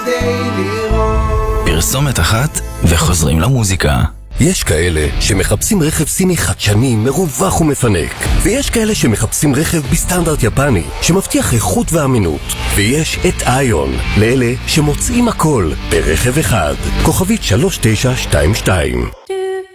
פרסומת אחת וחוזרים למוזיקה. יש כאלה שמחפשים רכב סיני חדשני, מרווח ומפנק, ויש כאלה שמחפשים רכב בסטנדרט יפני שמבטיח איכות ואמינות, ויש את איון לאלה שמוצאים הכל ברכב אחד. כוכבית 3922.